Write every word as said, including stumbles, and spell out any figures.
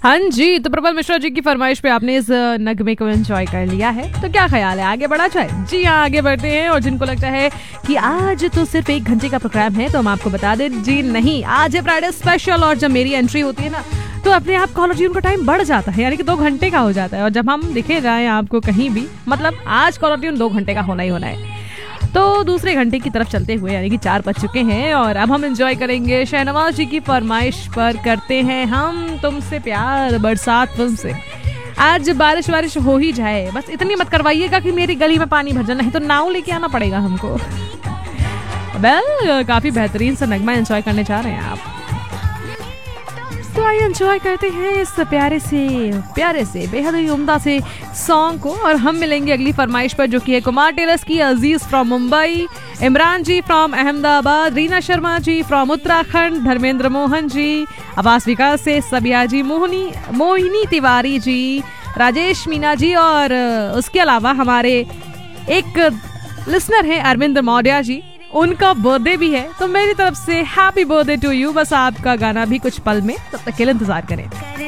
हाँ जी, तो प्रबल मिश्रा जी की फरमाइश पे आपने इस नगमे को एंजॉय कर लिया है, तो क्या ख्याल है आगे बढ़ा जाए? जी हाँ, आगे बढ़ते हैं। और जिनको लगता है कि आज तो सिर्फ एक घंटे का प्रोग्राम है, तो हम आपको बता दें, जी नहीं, आज है फ्राइडे स्पेशल। और जब मेरी एंट्री होती है ना, तो अपने आप कॉलर ट्यून का टाइम बढ़ जाता है, यानी कि दो घंटे का हो जाता है। और जब हम दिखे जाए आपको कहीं भी, मतलब आज कॉलर ट्यून दो घंटे का होना ही होना है। तो दूसरे घंटे की तरफ चलते हुए, यानी कि चार बज चुके हैं, और अब हम एंजॉय करेंगे शहनवाज जी की फरमाइश पर करते हैं हम तुमसे प्यार, बरसात फिल्म से। आज बारिश वारिश हो ही जाए, बस इतनी मत करवाइएगा कि मेरी गली में पानी भर जाए, नहीं तो नाव लेके आना पड़ेगा हमको। वेल, काफी बेहतरीन सा नगमा एंजॉय करने जा रहे हैं आप, तो आइए एंजॉय करते हैं इस प्यारे से प्यारे से बेहद ही उम्दा से सॉन्ग को। और हम मिलेंगे अगली फरमाइश पर, जो कि है कुमार टेलर्स की अजीज from Mumbai, Imran ji from Ahmedabad, Reena Sharma ji from Uttarakhand, Dharmendra Mohan ji आवास विकास से, सबिया जी, मोहनी मोहिनी तिवारी जी, राजेश मीना जी, और उसके अलावा हमारे एक लिसनर है अरविंद मौर्या जी, उनका बर्थडे भी है। तो मेरी तरफ से हैप्पी बर्थडे टू यू। बस आपका गाना भी कुछ पल में, तब तक के लिए इंतजार करें।